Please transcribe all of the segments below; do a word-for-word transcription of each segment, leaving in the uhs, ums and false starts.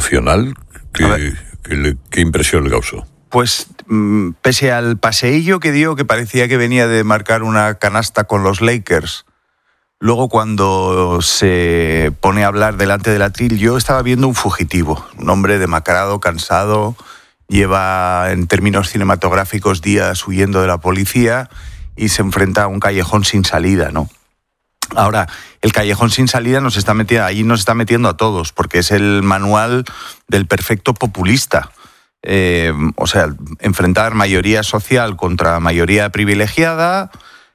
institucional, ¿qué, qué, qué impresión le causó? Pues pese al paseillo que dio, que parecía que venía de marcar una canasta con los Lakers, luego cuando se pone a hablar delante del atril, yo estaba viendo un fugitivo, un hombre demacrado, cansado, lleva en términos cinematográficos días huyendo de la policía y se enfrenta a un callejón sin salida, ¿no? Ahora, el callejón sin salida nos está metiendo, allí nos está metiendo a todos, porque es el manual del perfecto populista. Eh, o sea, enfrentar mayoría social contra mayoría privilegiada,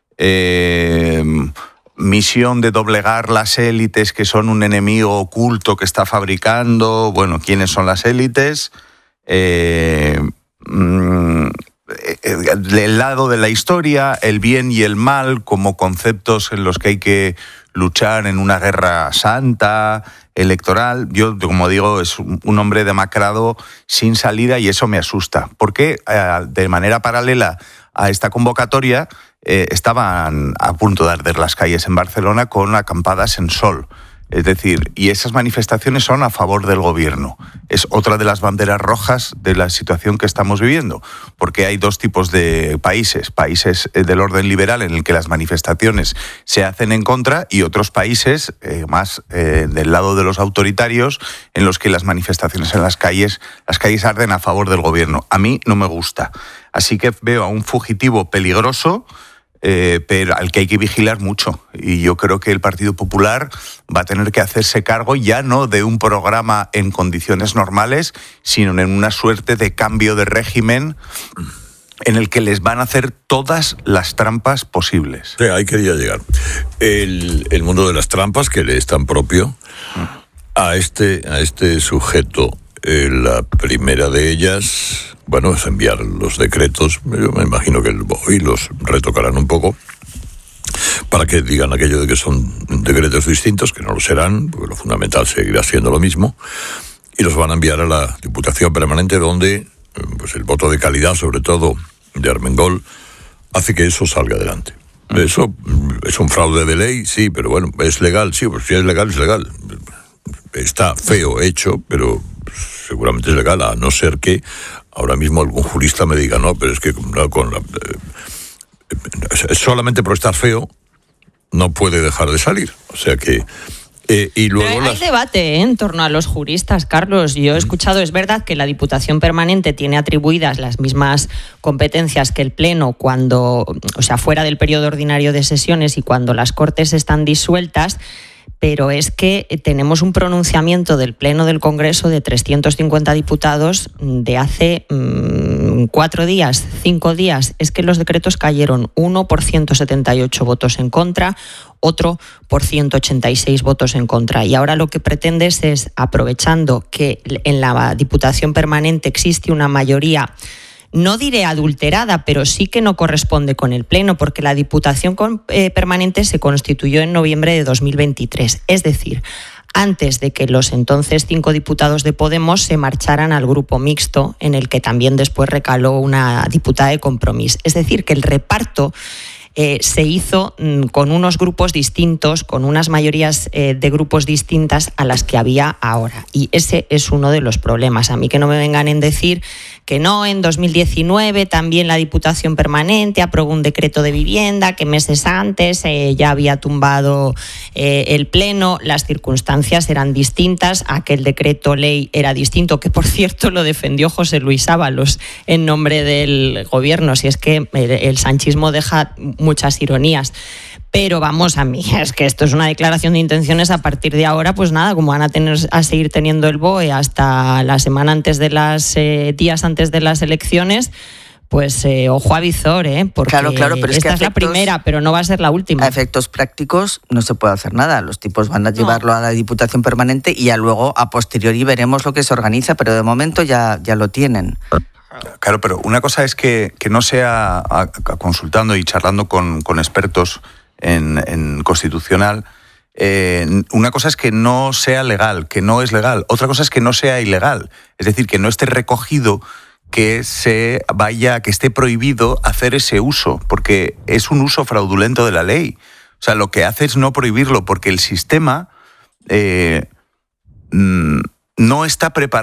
eh, misión de doblegar las élites que son un enemigo oculto que está fabricando, bueno, ¿quiénes son las élites? Eh, mm, el lado de la historia, el bien y el mal como conceptos en los que hay que luchar en una guerra santa, electoral. Yo, como digo, es un hombre demacrado sin salida y eso me asusta. Porque eh, de manera paralela a esta convocatoria eh, estaban a punto de arder las calles en Barcelona con acampadas en sol. Es decir, y esas manifestaciones son a favor del gobierno. Es otra de las banderas rojas de la situación que estamos viviendo, porque hay dos tipos de países. Países del orden liberal en el que las manifestaciones se hacen en contra y otros países eh, más eh, del lado de los autoritarios en los que las manifestaciones en las calles, las calles arden a favor del gobierno. A mí no me gusta. Así que veo a un fugitivo peligroso, Eh, pero al que hay que vigilar mucho. Y yo creo que el Partido Popular va a tener que hacerse cargo ya no de un programa en condiciones normales, sino en una suerte de cambio de régimen en el que les van a hacer todas las trampas posibles. Sí, ahí quería llegar. El, el mundo de las trampas, que le es tan propio a este, a este sujeto. Eh, la primera de ellas, bueno, es enviar los decretos. Yo me imagino que hoy los retocarán un poco para que digan aquello de que son decretos distintos, que no lo serán, porque lo fundamental seguirá siendo lo mismo, y los van a enviar a la Diputación Permanente, donde pues el voto de calidad, sobre todo de Armengol, hace que eso salga adelante. Eso es un fraude de ley, sí, pero bueno, es legal, sí, pues si es legal, es legal. Está feo hecho, pero seguramente es legal, a no ser que ahora mismo algún jurista me diga, no, pero es que no, con la, eh, solamente por estar feo no puede dejar de salir. O sea que... Eh, y luego Pero hay las... debate ¿eh? en torno a los juristas, Carlos. Yo he escuchado, es verdad que la Diputación Permanente tiene atribuidas las mismas competencias que el Pleno cuando, o sea, fuera del periodo ordinario de sesiones y cuando las Cortes están disueltas, pero es que tenemos un pronunciamiento del Pleno del Congreso de trescientos cincuenta diputados de hace mmm, cuatro días, cinco días. Es que los decretos cayeron, uno por ciento setenta y ocho votos en contra, otro por ciento ochenta y seis votos en contra. Y ahora lo que pretendes es, aprovechando que en la Diputación Permanente existe una mayoría, no diré adulterada, pero sí que no corresponde con el Pleno, porque la Diputación eh, Permanente se constituyó en noviembre de dos mil veintitrés. Es decir, antes de que los entonces cinco diputados de Podemos se marcharan al grupo mixto, en el que también después recaló una diputada de Compromís. Es decir, que el reparto Eh, se hizo mm, con unos grupos distintos, con unas mayorías eh, de grupos distintas a las que había ahora. Y ese es uno de los problemas. A mí que no me vengan en decir que no, en dos mil diecinueve también la Diputación Permanente aprobó un decreto de vivienda, que meses antes eh, ya había tumbado eh, el Pleno. Las circunstancias eran distintas, aquel decreto ley era distinto, que por cierto lo defendió José Luis Ábalos en nombre del gobierno. Si es que el, el sanchismo deja muchas ironías. Pero vamos, a mí, es que esto es una declaración de intenciones. A partir de ahora, pues nada, como van a tener a seguir teniendo el B O E hasta la semana antes de las eh, días antes de las elecciones, pues eh, ojo a visor, ¿eh? Porque claro, claro, pero es esta que es la efectos, primera, pero no va a ser la última. A efectos prácticos no se puede hacer nada. Los tipos van a llevarlo no. a la Diputación Permanente y ya luego, a posteriori, veremos lo que se organiza, pero de momento ya, ya lo tienen. Claro, pero una cosa es que, que no sea a, a, consultando y charlando con, con expertos en, en constitucional, eh, una cosa es que no sea legal, que no es legal. Otra cosa es que no sea ilegal. Es decir, que no esté recogido, que se vaya, que esté prohibido hacer ese uso, porque es un uso fraudulento de la ley. O sea, lo que hace es no prohibirlo, porque el sistema eh, no está preparado